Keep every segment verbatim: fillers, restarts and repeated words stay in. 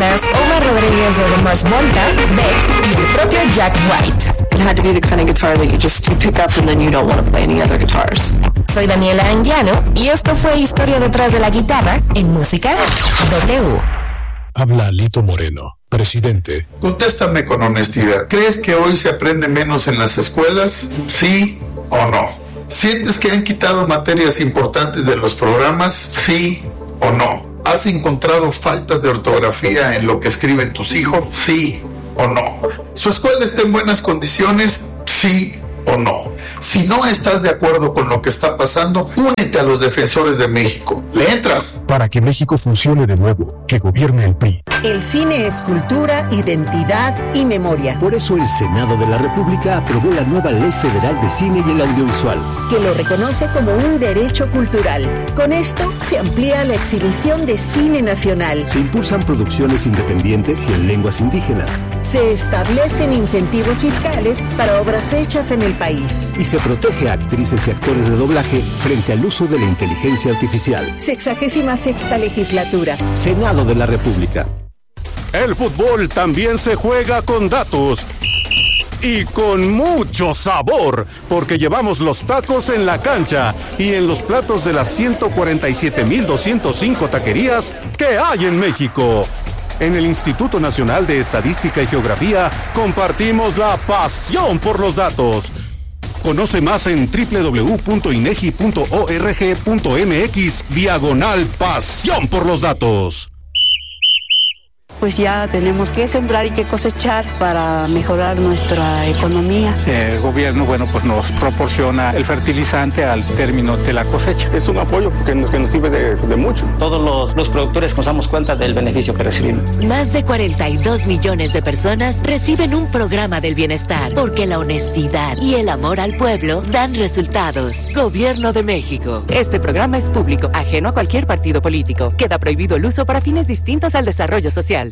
Cárdenas, Omar Rodríguez de The Mars Volta, Beck y el propio Jack White. It had to be the kind of guitar that you just you pick up and then you don't want to play any other guitars. Soy Daniela Anguiano y esto fue Historia detrás de la guitarra en Música W. Habla Lito Moreno, presidente. Contéstame con honestidad. ¿Crees que hoy se aprende menos en las escuelas? ¿Sí o no? ¿Sientes que han quitado materias importantes de los programas? ¿Sí o no? ¿Has encontrado faltas de ortografía en lo que escriben tus hijos? ¿Sí o no? ¿Su escuela está en buenas condiciones? ¿Sí o no? Si no estás de acuerdo con lo que está pasando, únete a los defensores de México. ¿Le entras? Para que México funcione de nuevo, que gobierne el P R I. El cine es cultura, identidad y memoria. Por eso el Senado de la República aprobó la nueva Ley Federal de Cine y el Audiovisual, que lo reconoce como un derecho cultural. Con esto se amplía la exhibición de cine nacional. Se impulsan producciones independientes y en lenguas indígenas. Se establecen incentivos fiscales para obras hechas en el país. Y se protege a actrices y actores de doblaje frente al uso de la inteligencia artificial. Sexagésima sexta legislatura. Senado de la República. El fútbol también se juega con datos. Y con mucho sabor, porque llevamos los tacos en la cancha y en los platos de las ciento cuarenta y siete mil doscientos cinco taquerías que hay en México. En el Instituto Nacional de Estadística y Geografía compartimos la pasión por los datos. Conoce más en doble u doble u doble u punto inegi punto org punto mx diagonal pasión por los datos. Pues ya tenemos que sembrar y que cosechar para mejorar nuestra economía. El gobierno, bueno, pues nos proporciona el fertilizante al término de la cosecha. Es un apoyo que nos, que nos sirve de, de mucho. Todos los, los productores nos damos cuenta del beneficio que recibimos. Más de cuarenta y dos millones de personas reciben un programa del bienestar, porque la honestidad y el amor al pueblo dan resultados. Gobierno de México. Este programa es público, ajeno a cualquier partido político. Queda prohibido el uso para fines distintos al desarrollo social.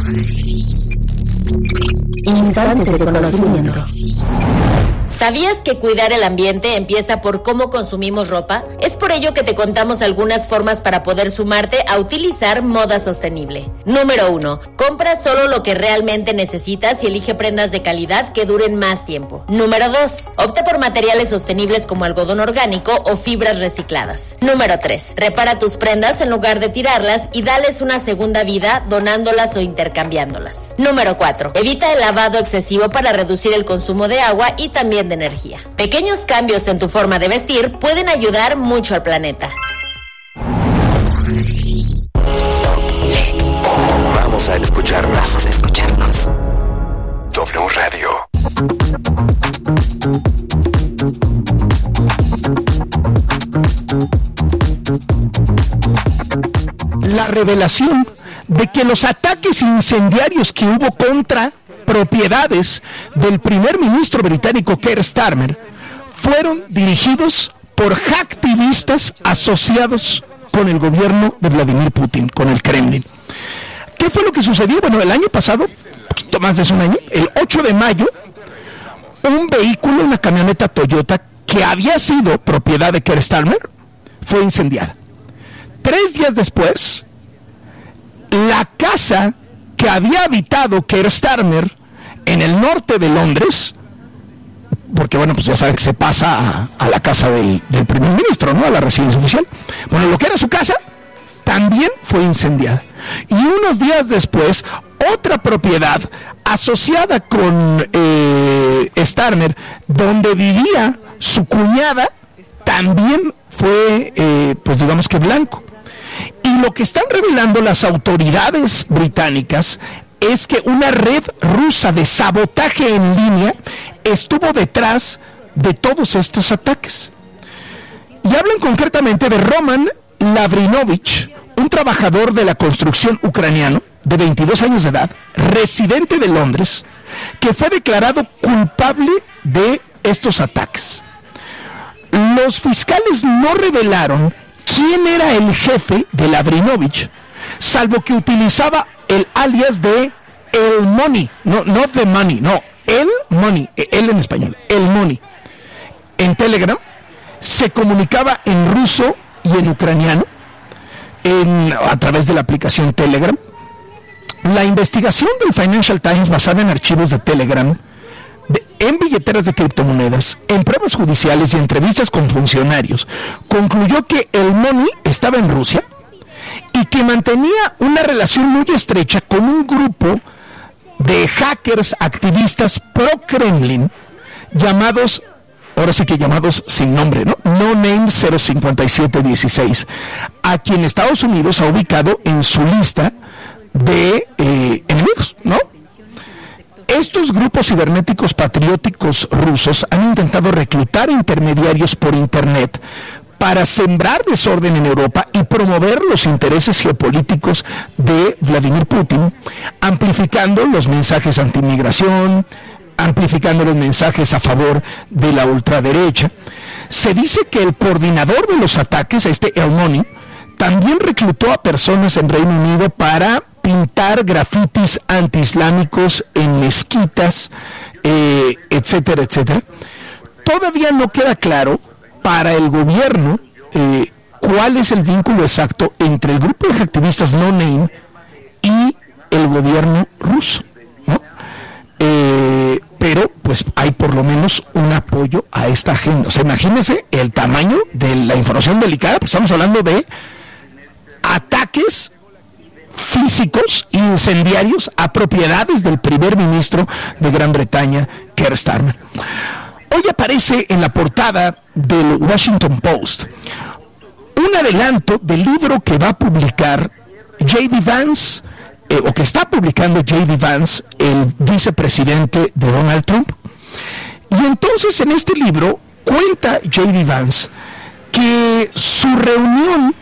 Instantes de conocimiento. ¿Sabías que cuidar el ambiente empieza por cómo consumimos ropa? Es por ello que te contamos algunas formas para poder sumarte a utilizar moda sostenible. Número uno. Compra solo lo que realmente necesitas y elige prendas de calidad que duren más tiempo. Número dos. Opta por materiales sostenibles como algodón orgánico o fibras recicladas. Número tres. Repara tus prendas en lugar de tirarlas y dales una segunda vida donándolas o intercambiándolas. Número cuatro. Evita el lavado excesivo para reducir el consumo de agua y también de energía. Pequeños cambios en tu forma de vestir pueden ayudar mucho al planeta. Vamos a escucharnos. Vamos a escucharnos. W Radio. La revelación de que los ataques incendiarios que hubo contra propiedades del primer ministro británico Keir Starmer fueron dirigidos por hacktivistas asociados con el gobierno de Vladimir Putin, con el Kremlin. ¿Qué fue lo que sucedió? Bueno, el año pasado, un poquito más de un año, el ocho de mayo, un vehículo, una camioneta Toyota que había sido propiedad de Keir Starmer, fue incendiada. Tres días después, la casa que había habitado Keir Starmer en el norte de Londres, porque bueno, pues ya saben que se pasa a, a la casa del, del primer ministro, ¿no? A la residencia oficial. Bueno, lo que era su casa también fue incendiada. Y unos días después, otra propiedad asociada con eh, Starmer, donde vivía su cuñada, también fue, eh, pues digamos que blanco. Y lo que están revelando las autoridades británicas es que una red rusa de sabotaje en línea estuvo detrás de todos estos ataques. Y hablan concretamente de Roman Lavrinovich, un trabajador de la construcción ucraniano de veintidós años de edad, residente de Londres, que fue declarado culpable de estos ataques. Los fiscales no revelaron quién era el jefe de Lavrinovich, salvo que utilizaba el alias de El Money, no, no The Money, no, El Money, él en español, El Money. En Telegram se comunicaba en ruso y en ucraniano, en, a través de la aplicación Telegram, la investigación del Financial Times, basada en archivos de Telegram, de, en billeteras de criptomonedas, en pruebas judiciales y entrevistas con funcionarios, concluyó que el Money estaba en Rusia y que mantenía una relación muy estrecha con un grupo de hackers activistas pro-Kremlin llamados, ahora sí que llamados sin nombre, ¿no? No Name cero cincuenta y siete dieciséis, a quien Estados Unidos ha ubicado en su lista de eh, enemigos, ¿no? Estos grupos cibernéticos patrióticos rusos han intentado reclutar intermediarios por Internet para sembrar desorden en Europa y promover los intereses geopolíticos de Vladimir Putin, amplificando los mensajes antimigración, amplificando los mensajes a favor de la ultraderecha. Se dice que el coordinador de los ataques, este El Money, también reclutó a personas en Reino Unido para pintar grafitis antiislámicos en mezquitas, eh, etcétera, etcétera. Todavía no queda claro para el gobierno eh, cuál es el vínculo exacto entre el grupo de activistas No Name y el gobierno ruso, ¿no? Eh, pero pues hay por lo menos un apoyo a esta agenda. O sea, imagínense el tamaño de la información delicada, pues estamos hablando de ataques físicos e incendiarios a propiedades del primer ministro de Gran Bretaña, Keir Starmer. Hoy aparece en la portada del Washington Post un adelanto del libro que va a publicar J D Vance, eh, o que está publicando J D Vance, el vicepresidente de Donald Trump. Y entonces en este libro cuenta J D Vance que su reunión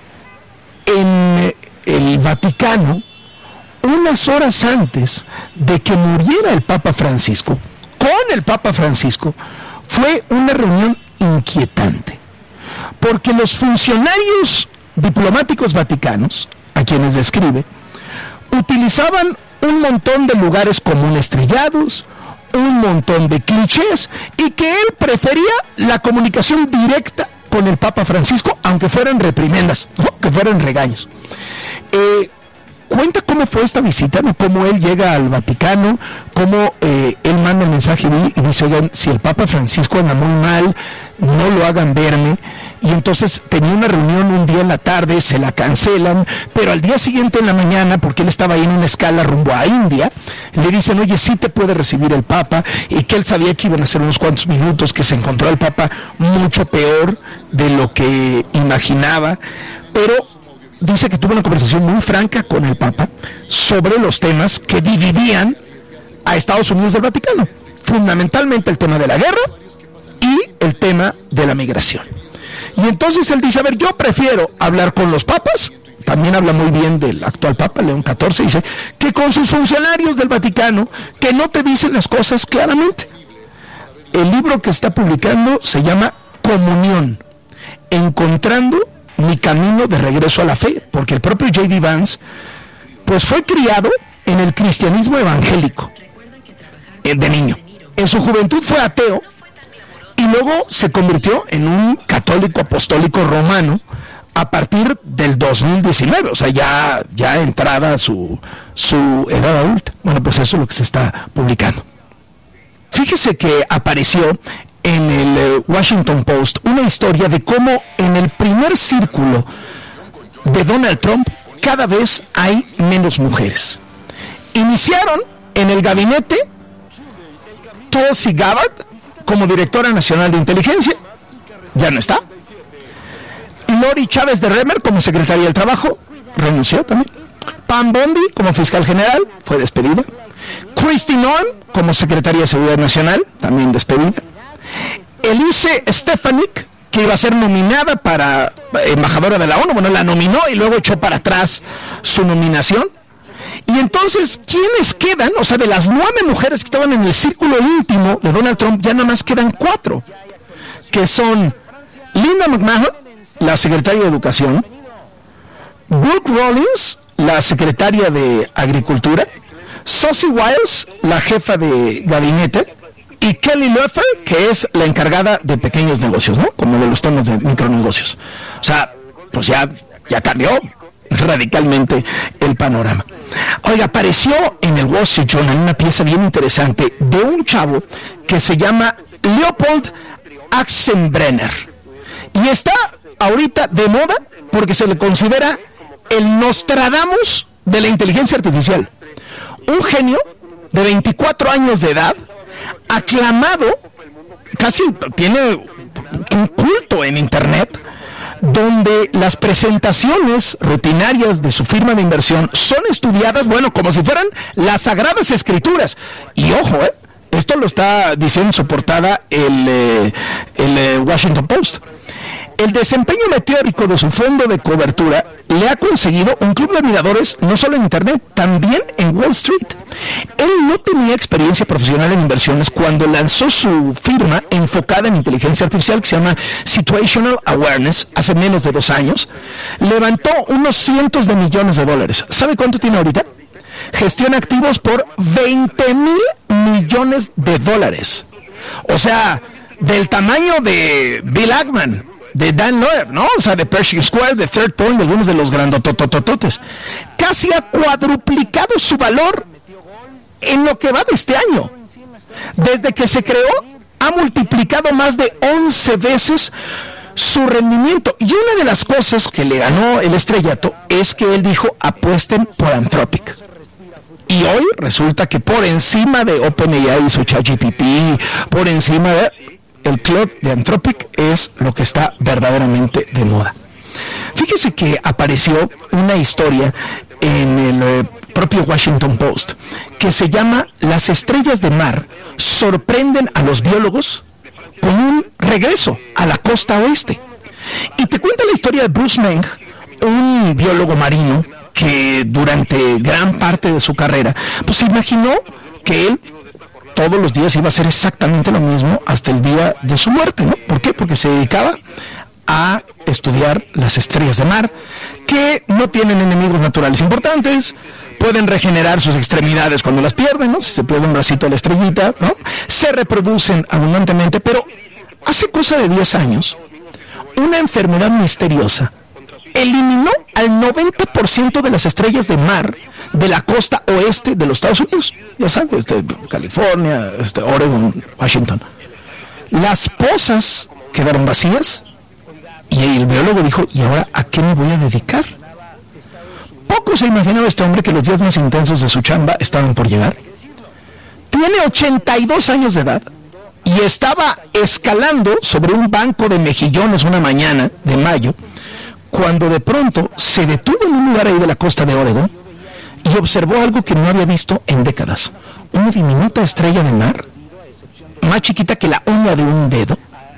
en el Vaticano, unas horas antes de que muriera el Papa Francisco, con el Papa Francisco, fue una reunión inquietante, porque los funcionarios diplomáticos vaticanos, a quienes describe, utilizaban un montón de lugares comunes trillados, un montón de clichés, y que él prefería la comunicación directa con el Papa Francisco, aunque fueran reprimendas, ¿no? Que fueran regaños. Eh, cuenta cómo fue esta visita, ¿no? Cómo él llega al Vaticano, cómo eh, él manda el mensaje y dice, oigan, si el Papa Francisco anda muy mal, no lo hagan verme. Y entonces tenía una reunión un día en la tarde, se la cancelan, pero al día siguiente en la mañana, porque él estaba ahí en una escala rumbo a India, le dicen, oye, sí te puede recibir el Papa, y que él sabía que iban a ser unos cuantos minutos, que se encontró al Papa mucho peor de lo que imaginaba, pero dice que tuvo una conversación muy franca con el Papa sobre los temas que dividían a Estados Unidos del Vaticano, fundamentalmente el tema de la guerra y el tema de la migración. Y entonces él dice, a ver, yo prefiero hablar con los papas, también habla muy bien del actual Papa, León catorce, dice, que con sus funcionarios del Vaticano, que no te dicen las cosas claramente. El libro que está publicando se llama Comunión, encontrando mi camino de regreso a la fe, porque el propio J D Vance pues fue criado en el cristianismo evangélico de niño. En su juventud fue ateo y luego se convirtió en un católico apostólico romano a partir del dos mil diecinueve, o sea, ya, ya entrada su, su edad adulta. Bueno, pues eso es lo que se está publicando. Fíjese que apareció en el Washington Post una historia de cómo en el primer círculo de Donald Trump cada vez hay menos mujeres. Iniciaron en el gabinete Tulsi Gabbard como directora nacional de inteligencia, ya no está. Lori Chávez de Remmer como secretaria del trabajo, renunció también. Pam Bondi como fiscal general, fue despedida. Kristi Noem como secretaria de Seguridad Nacional, también despedida. Elise Stefanik, que iba a ser nominada para embajadora de la ONU, bueno, la nominó y luego echó para atrás su nominación. Y entonces, ¿quiénes quedan? O sea, de las nueve mujeres que estaban en el círculo íntimo de Donald Trump, ya nada más quedan cuatro, que son Linda McMahon, la secretaria de Educación, Brooke Rollins, la secretaria de Agricultura, Susie Wiles, la jefa de gabinete, y Kelly Loeffler, que es la encargada de pequeños negocios, ¿no? Como de los temas de micronegocios. O sea, pues ya, ya cambió. radicalmente el panorama. Oiga, apareció en el Wall Street Journal una pieza bien interesante de un chavo que se llama Leopold Aschenbrenner. Y está ahorita de moda porque se le considera el Nostradamus de la inteligencia artificial. Un genio de veinticuatro años de edad, aclamado, casi tiene un culto en internet, donde las presentaciones rutinarias de su firma de inversión son estudiadas, bueno, como si fueran las sagradas escrituras. Y ojo, eh, esto lo está diciendo en su portada el, eh, el eh, Washington Post. El desempeño meteórico de su fondo de cobertura le ha conseguido un club de admiradores no solo en internet, también en Wall Street. Él no tenía experiencia profesional en inversiones cuando lanzó su firma enfocada en inteligencia artificial que se llama Situational Awareness hace menos de dos años. Levantó unos cientos de millones de dólares. ¿Sabe cuánto tiene ahorita? Gestiona activos por veinte mil millones de dólares. O sea, del tamaño de Bill Ackman, de Dan Loeb, ¿no? O sea, de Pershing Square, de Third Point, de algunos de los grandototototes. Casi ha cuadruplicado su valor en lo que va de este año. Desde que se creó, ha multiplicado más de once veces su rendimiento. Y una de las cosas que le ganó el estrellato es que él dijo, apuesten por Anthropic. Y hoy resulta que por encima de OpenAI y su ChatGPT, por encima de... el cloud de Anthropic es lo que está verdaderamente de moda. Fíjese que apareció una historia en el eh, propio Washington Post que se llama Las estrellas de mar sorprenden a los biólogos con un regreso a la costa oeste. Y te cuenta la historia de Bruce Meng, un biólogo marino que durante gran parte de su carrera pues se imaginó que él todos los días iba a hacer exactamente lo mismo hasta el día de su muerte, ¿no? ¿Por qué? Porque se dedicaba a estudiar las estrellas de mar, que no tienen enemigos naturales importantes, pueden regenerar sus extremidades cuando las pierden, ¿no? Si se pierde un bracito a la estrellita, ¿no? Se reproducen abundantemente, pero hace cosa de diez años, una enfermedad misteriosa eliminó al noventa por ciento de las estrellas de mar de la costa oeste de los Estados Unidos. Ya sabes, este, California, este, Oregon, Washington. Las pozas quedaron vacías y el biólogo dijo, ¿y ahora a qué me voy a dedicar? Poco se imaginaba este hombre que los días más intensos de su chamba estaban por llegar. Tiene ochenta y dos años de edad y estaba escalando sobre un banco de mejillones una mañana de mayo, cuando de pronto se detuvo en un lugar ahí de la costa de Oregon y observó algo que no había visto en décadas. Una diminuta estrella de mar, más chiquita que la uña de un dedo,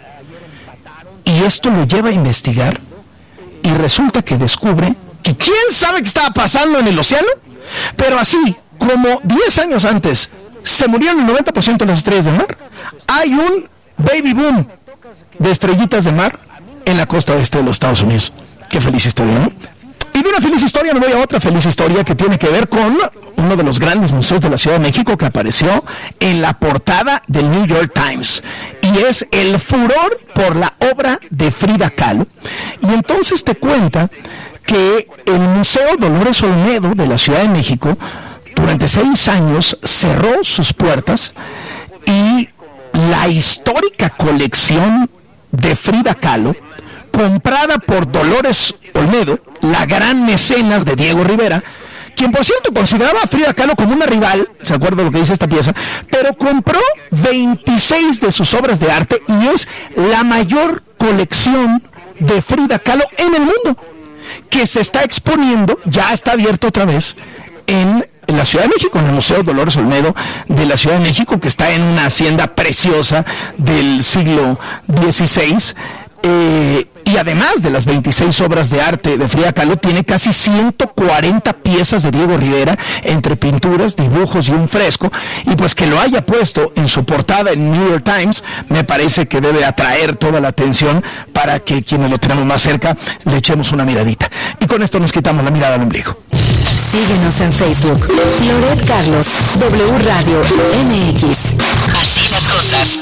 y esto lo lleva a investigar, y resulta que descubre que quién sabe qué estaba pasando en el océano, pero así como diez años antes se murieron el noventa por ciento de las estrellas de mar, hay un baby boom de estrellitas de mar en la costa oeste de los Estados Unidos. Qué feliz historia, ¿no? Y de una feliz historia me voy a otra feliz historia que tiene que ver con uno de los grandes museos de la Ciudad de México que apareció en la portada del New York Times. Y es el furor por la obra de Frida Kahlo. Y entonces te cuenta que el Museo Dolores Olmedo de la Ciudad de México durante seis años cerró sus puertas y la histórica colección de Frida Kahlo, comprada por Dolores Olmedo, la gran mecenas de Diego Rivera, quien por cierto consideraba a Frida Kahlo como una rival, ¿se acuerda lo que dice esta pieza? Pero compró veintiséis de sus obras de arte y es la mayor colección de Frida Kahlo en el mundo, que se está exponiendo, ya está abierto otra vez, en la Ciudad de México, en el Museo Dolores Olmedo de la Ciudad de México, que está en una hacienda preciosa del siglo dieciséis. Eh, y además de las veintiséis obras de arte de Frida Kahlo, tiene casi ciento cuarenta piezas de Diego Rivera, entre pinturas, dibujos y un fresco, y pues que lo haya puesto en su portada en New York Times, me parece que debe atraer toda la atención para que quienes lo tenemos más cerca le echemos una miradita. Y con esto nos quitamos la mirada al ombligo. Síguenos en Facebook, Loret Carlos, W Radio M X. Así las cosas.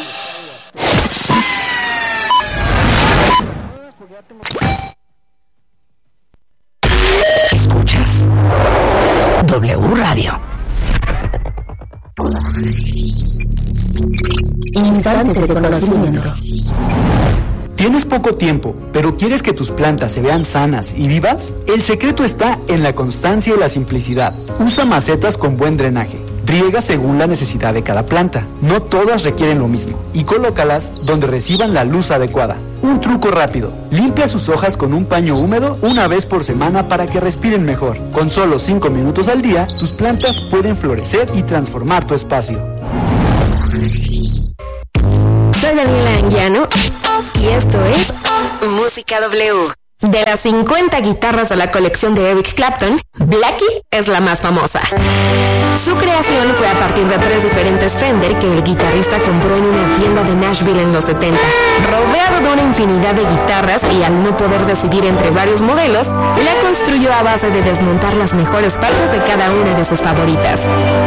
W Radio. Instantes de conocimiento. ¿Tienes poco tiempo, pero quieres que tus plantas se vean sanas y vivas? El secreto está en la constancia y la simplicidad. Usa macetas con buen drenaje. Riega según la necesidad de cada planta. No todas requieren lo mismo. Y colócalas donde reciban la luz adecuada. Un truco rápido. Limpia sus hojas con un paño húmedo una vez por semana para que respiren mejor. Con solo cinco minutos al día, tus plantas pueden florecer y transformar tu espacio. Soy Daniela Anguiano y esto es Música W. De las cincuenta guitarras de la colección de Eric Clapton, Blackie es la más famosa. Su creación fue a partir de tres diferentes Fender que el guitarrista compró en una tienda de Nashville en los setenta. Rodeado de una infinidad de guitarras y al no poder decidir entre varios modelos, la construyó a base de desmontar las mejores partes de cada una de sus favoritas.